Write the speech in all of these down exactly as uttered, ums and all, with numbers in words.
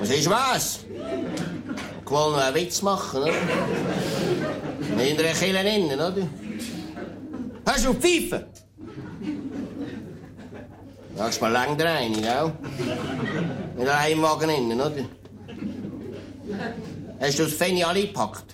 Was ist was? Ich will noch einen Witz machen, oder? In der Kille innen, oder? Hast du Pfeife? Sagst mal lang rein, gell? In der Heimwagen innen, oder? Hast du das Fenni alle gepackt?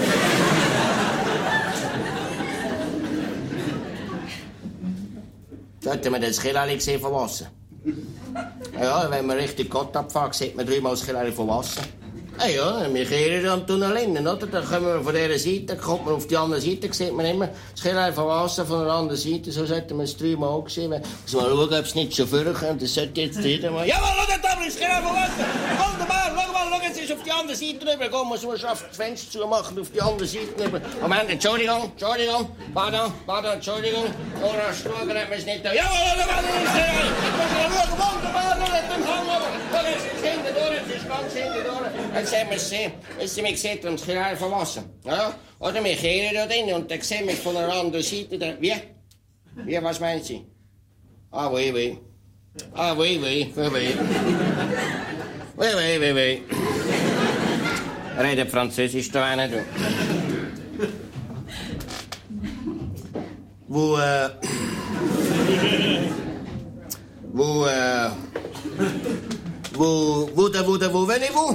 Sollten wir das Kille gesehen von Wasser? Ja, wenn man richtig Gott abfährt, sieht man dreimal das Kille von Wasser. Ah ja, wir kehren am Tunnel innen, oder? Dann kommen wir von dieser Seite, kommt man auf die andere Seite, sieht man immer das Kille von Wasser von der anderen Seite. So sollten wir es dreimal sehen. Muss mal schauen, ob es nicht schon vorkommt. Das sollte jetzt jeder mal... Jawohl, schau da, das Kille von Wasser! Wunderbar, schau mal, schau, jetzt ist auf die andere Seite rüber. Komm, muss man das Fenster zumachen, auf die andere Seite rüber. Moment, Entschuldigung, Entschuldigung. Pardon, pardon, Entschuldigung. Nora Struger hat man es nicht da. Jawohl, schau mal, das Kille! Schau, wunderbar, schau, jetzt im Hang oben. Schau, jetzt ist es hinten durch, jetzt ist es ganz hinten durch. Jetzt haben wir es gesehen. Jetzt haben wir gesehen, das Kille von Wasser. Ja? Oder wir kehren da drin und dann sehen wir von der anderen Seite... Da. Wie? Wie, was meinen Sie? Ah, oui, oui. Ah, oui, oui, oui, oui. Oui, oui, oui, oui. Redet Französisch da einer, du. Wo, äh... Wo, äh... Wo, wo, da, wo, da, wo, venez-vous?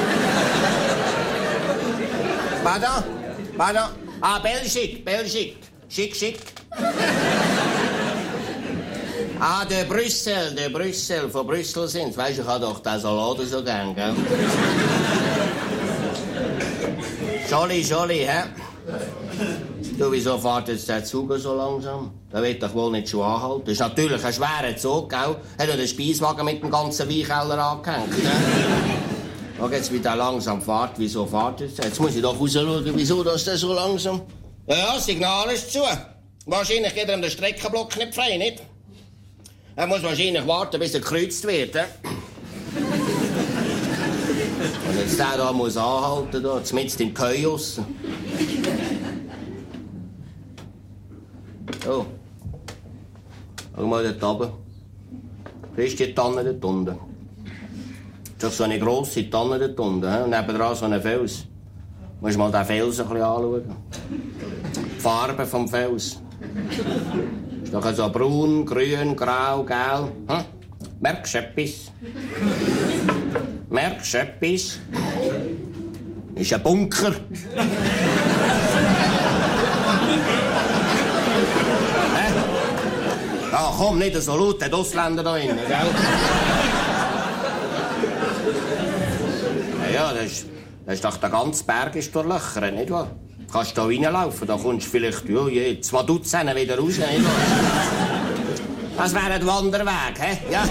Pardon? Pardon? Ah, Belgique, Belgique. Schick, schick. Ah, de Brüssel, de Brüssel, von Brüssel sind. Weißt du, ich habe doch den Salat so gern, gell? Jolly, jolly, hä? Du, wieso fährt jetzt der Zug so langsam? Der wird doch wohl nicht schon anhalten. Das ist natürlich ein schwerer Zug, gell? Hat ja den Speiswagen mit dem ganzen Weinkeller angehängt, ne? Schau jetzt, wie der langsam fährt. Wieso fährt jetzt? Jetzt muss ich doch rausschauen, wieso das der so langsam... Ja, ja, das Signal ist zu. Wahrscheinlich geht er an den Streckenblock nicht frei, nicht? Er muss wahrscheinlich warten, bis er gekreuzt wird, he? Und jetzt der da muss anhalten, da, mitten im Chaos. Oh. Schau mal dort runter. Siehst du die Tanne dort unten? Das ist so eine grosse Tanne dort unten, he? Und nebendran so ein Fels. Du musst mal den Fels ein bisschen anschauen. Die Farbe vom Fels. Ist doch so braun, grün, grau, gelb. Hm? Merkst du etwas? Merkst du etwas? Ist ein Bunker. Hä? Ja, komm, nicht so laut, die Ausländer da innen, gell? Ja, ja, das ist, das ist doch der ganze Berg ist durchlöchert, nicht wahr? Du kannst da reinlaufen, da kommst du vielleicht ja, je, zwei Dutzend wieder raus, nicht wahr? Das wäre ein Wanderweg, hä? Ja.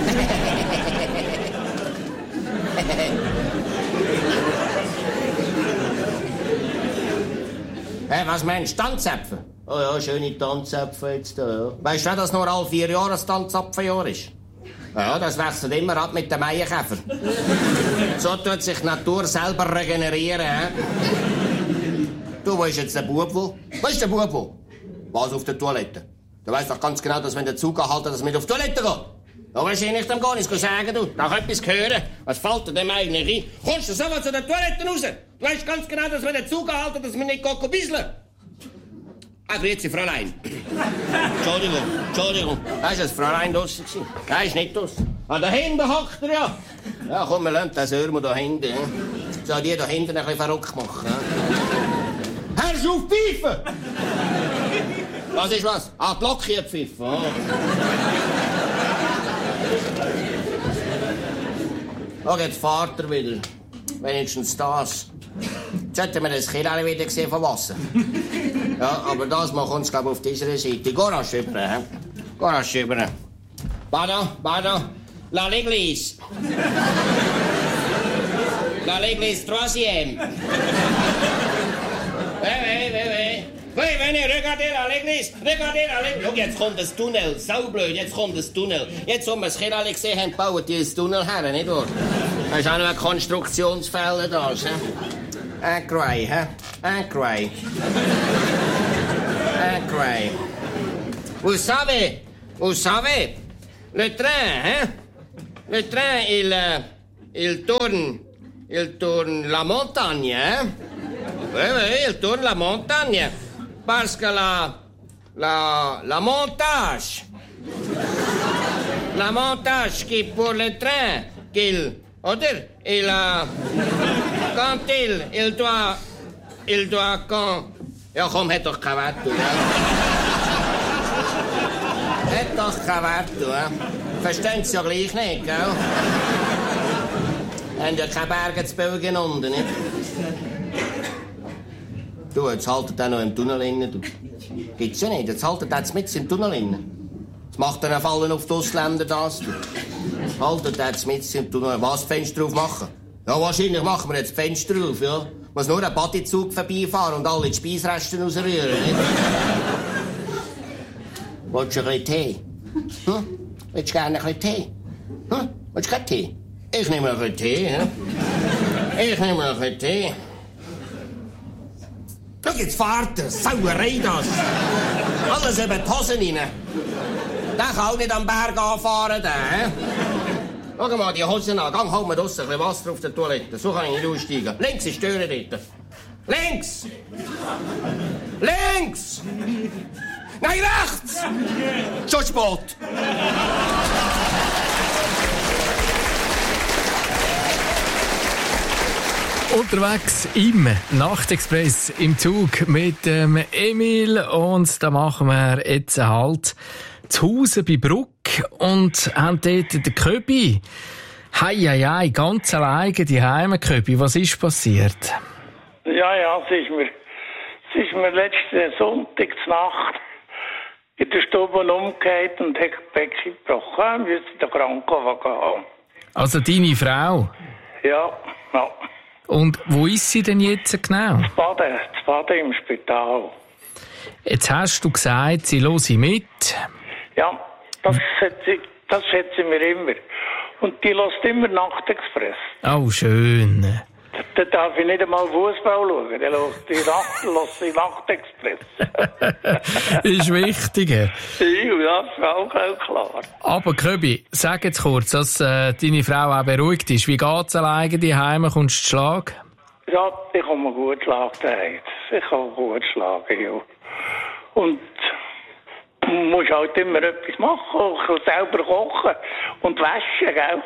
Hey, was meinst du? Tanzäpfel? Oh ja, schöne Tanzäpfel jetzt da, ja. Weißt du, dass nur alle vier Jahre ein Tanzapfeljahr ist? Ja, das wechselt immer ab mit dem Maienkäfer. So tut sich die Natur selber regenerieren, hä? Du, wo ist jetzt der Bub, wo? Wo ist der Bub, wo? Was, auf der Toilette? Du weißt doch ganz genau, dass wenn der Zug anhalten, dass er mit auf die Toilette geht. Da willst du nicht am Gehen, ich sagen, du. Nach etwas hören. Was fällt dir dem eigentlich ein? Kommst du sofort zu der Toilette raus? Du weißt ganz genau, dass wenn der Zug anhalten, dass wir nicht gehen bisseln. Ah, grüezi, Fräulein. Entschuldigung, Entschuldigung. Da ist das Fräulein draussen gewesen. Da ist nicht draussen. Ah, da hinten hockt er ja. Ja, komm, wir lassen den Sörmer da hinten. So, die da hinten ein bisschen verrückt machen. Herrst du auf Pfeife? Was ist was? Ah, die Lok hier pfiffen. Oh. Oh, jetzt fährt er wieder. Wenigstens das. Jetzt hätten wir das Kind wieder gesehen von Wasser. Ja, aber das mal kommt es, glaube ich, auf dieser Seite. Geh rasch rüber, hä? Geh rasch rüber. Pardon, pardon. La l'église. La l'église troisième. Oui, oui, oui, oui. Oui, venez, regardez la l'église. Regardez la l'église. Schau, jetzt kommt das Tunnel. Saublöd, jetzt kommt das Tunnel. Jetzt, wo wir das Kind alle gesehen haben, bauen die das Tunnel her, nicht wahr? Das ist auch noch ein Konstruktionsfälle da, hä? Incroyable, hä? Incroyable. Incroyable. Vous savez, vous savez, le train, hein? Le train, il, il tourne, il tourne la montagne, hein? Oui, oui, il tourne la montagne. Parce que la, la, la montage, la montage qui pour le train, qu'il, oder? Il a, quand il, il doit, il doit, quand, ja komm, hat doch kein Wert, du, ja. Hat doch kein Wert, du, ja. Verstehen Sie ja gleich nicht, gell? Haben ja keine Berge zu Belgien unten, nicht? Du, jetzt haltet er noch im Tunnel inne, du. Gibt's ja nicht, jetzt haltet er mit im Tunnel inne. Was macht er Fallen auf die Ausländer, das, du? Haltet er mit im Tunnel, was, Fenster aufmachen? Ja, wahrscheinlich machen wir jetzt die Fenster auf, ja. Muss nur ein Bodyzug vorbeifahren und alle die Speisresten rausrühren, nicht? Willst du ein bisschen Tee? Hm? Willst du gerne ein bisschen Tee? Hm? Willst du keinen Tee? Ich nehme noch ein bisschen Tee, hm? Ich nehme noch ein bisschen Tee. Schau, jetzt fahrt er. Sauerei, das. Alles über die Hosen rein. Der kann auch nicht am Berg anfahren, der, hm? Schau mal die Hosen an. Gang, hol mir draussen ein bisschen Wasser auf der Toilette. So kann ich nicht aussteigen. Links ist die Tür dort. Links! Links! Nein, rechts! Schon spät! Unterwegs im Nachtexpress im Zug mit ähm, Emil und da machen wir jetzt Halt zu Hause bei Bruck und haben dort den Köbi. Hei, hei, hei, ganz alleine die Heime, Köbi. Was ist passiert? Ja, ja, es ist mir, es ist mir letzten Sonntag Nacht in der Stube umgekehrt und hat das Becken gebrochen. Wir müssen den Krankenwagen haben. Also deine Frau? Ja, ja. Und wo ist sie denn jetzt genau? Das Baden, das Baden im Spital. Jetzt hast du gesagt, sie höre mit. Ja, das hat sie, das hat sie mir immer. Und die lässt immer Nachtexpress. Oh, schön. Da darf ich nicht einmal Fußball schauen. Der lässt die, Nacht, lässt die Nachtexpress. Ist wichtiger. Ja, das ist auch klar. Aber Köbi, sag jetzt kurz, dass äh, deine Frau auch beruhigt ist. Wie geht's alleine die Heime? Kommst du zu Schlag? Ja, ich komme gut schlagen. Ich kann gut schlagen, ja. Und du musst halt immer etwas machen, selber kochen und waschen, gell?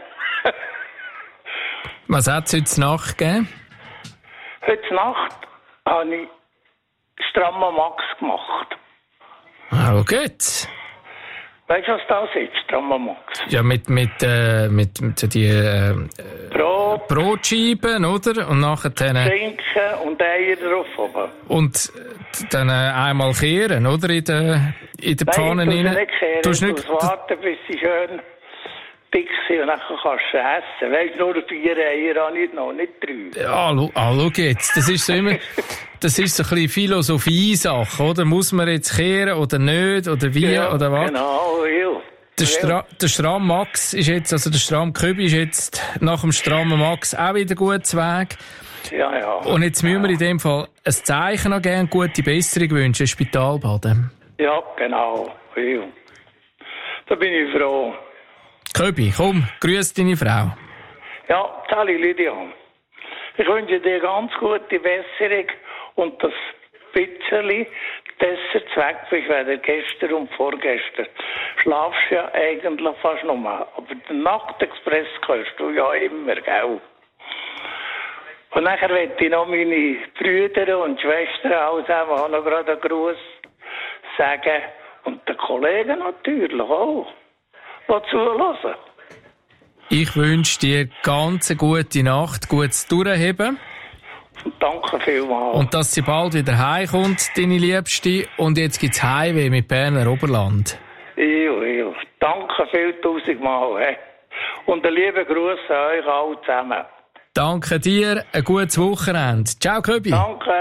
Was hat es heute Nacht gegeben? Heute Nacht habe ich Stramma Max gemacht. Oh, gut. Weißt du, was das ist, Stramma Max? Ja, mit, mit, äh, mit, mit die äh, Brot, Brotscheiben, oder? Und nachher dann, äh, Schinken und Eier drauf oben. und dann äh, einmal kehren, oder? In der, in der Pfanne Nein, rein. nicht kehren. Du Du nicht, musst warten, bis sie schön dick sind und dann kannst du essen. Weißt du, nur vier Eier habe ich noch, nicht drei. ja, schau, ah, schau jetzt. Das ist so immer, das ist so ein bisschen Philosophie-Sache, oder? Muss man jetzt kehren oder nicht? Oder wie? Ja, oder was? genau, ja. Der, Ja. Stra der Stramm Max ist jetzt, also der Stramm Köbi ist jetzt nach dem Strammen Max auch wieder gut zu Weg. Ja, ja. Und jetzt müssen wir in dem Fall ein Zeichen noch geben, gute Besserung wünschen, Spitalbaden. Ja, genau. Ja. Da bin ich froh. Köbi, komm, grüß deine Frau. Ja, Sally Lydia. Ich wünsche dir ganz gute Besserung und das bisschen besser weg bist, weil gestern und vorgestern. Schlafst ja eigentlich fast noch mal. Aber den Nachtexpress kannst du ja immer, gell? Und nachher möchte ich noch meine Brüder und Schwestern auch sagen, auch noch gerade einen Gruß sagen. Und den Kollegen natürlich auch. Die zuhören. Ich wünsche dir ganz eine gute Nacht, gutes Durchheben. Und danke vielmals. Und dass sie bald wieder heimkommt, deine Liebste. Und jetzt gibt's Heimweh mit Berner Oberland. Ja, ja. Danke viel tausendmal. He. Und einen lieben Gruß an euch alle zusammen. Danke dir, ein gutes Wochenende. Ciao, Köbi. Danke.